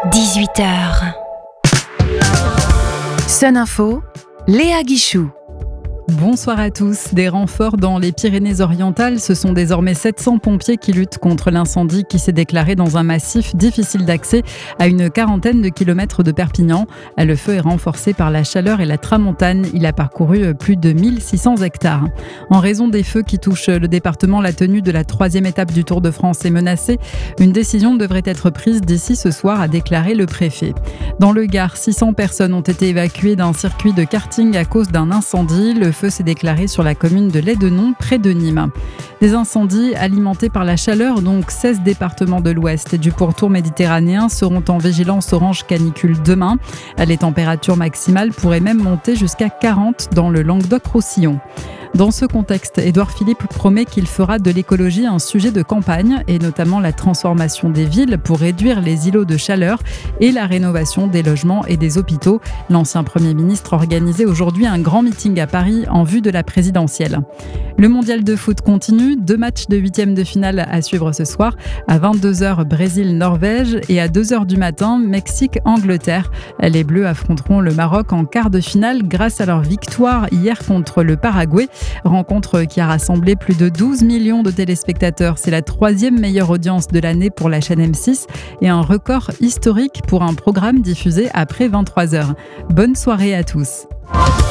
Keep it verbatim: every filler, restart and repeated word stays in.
dix-huit heures. Sun Info, Léa Guichou. Bonsoir à tous. Des renforts dans les Pyrénées-Orientales. Ce sont désormais sept cents pompiers qui luttent contre l'incendie qui s'est déclaré dans un massif difficile d'accès à une quarantaine de kilomètres de Perpignan. Le feu est renforcé par la chaleur et la tramontane. Il a parcouru plus de mille six cents hectares. En raison des feux qui touchent le département, la tenue de la troisième étape du Tour de France est menacée. Une décision devrait être prise d'ici ce soir, a déclaré le préfet. Dans le Gard, six cents personnes ont été évacuées d'un circuit de karting à cause d'un incendie. Le feu s'est déclaré sur la commune de Lédenon, près de Nîmes. Des incendies alimentés par la chaleur, donc seize départements de l'Ouest et du pourtour méditerranéen seront en vigilance orange canicule demain. Les températures maximales pourraient même monter jusqu'à quarante dans le Languedoc-Roussillon. Dans ce contexte, Édouard Philippe promet qu'il fera de l'écologie un sujet de campagne et notamment la transformation des villes pour réduire les îlots de chaleur et la rénovation des logements et des hôpitaux. L'ancien Premier ministre organisait aujourd'hui un grand meeting à Paris en vue de la présidentielle. Le mondial de foot continue. Deux matchs de huitième de finale à suivre ce soir. À vingt-deux heures, Brésil-Norvège et à deux heures du matin, Mexique-Angleterre. Les Bleus affronteront le Maroc en quart de finale grâce à leur victoire hier contre le Paraguay. Rencontre qui a rassemblé plus de douze millions de téléspectateurs. C'est la troisième meilleure audience de l'année pour la chaîne M six et un record historique pour un programme diffusé après vingt-trois heures. Bonne soirée à tous.